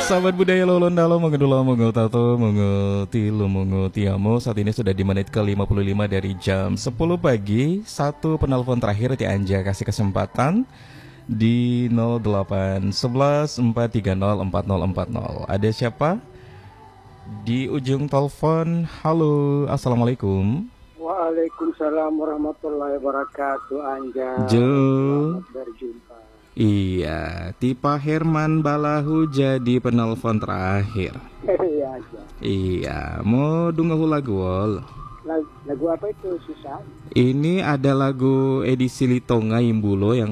Sahabat budaya lolon dalam mengendula tato tilu tiamo. Saat ini sudah di menit ke-55 dari jam 10 pagi. Satu penelpon terakhir Ti Anja kasih kesempatan di 0811 430 4040. Ada siapa di ujung telepon? Halo, assalamualaikum. Waalaikumsalam warahmatullahi wabarakatuh. Anja, Jo. selamat berjumpa. Iya, Tipa Herman Balahu jadi penelpon terakhir. Iya aja. Iya, mau dungahu lagu wol. Lagu apa itu susah? Ini ada lagu edisi Litonga Imbulo yang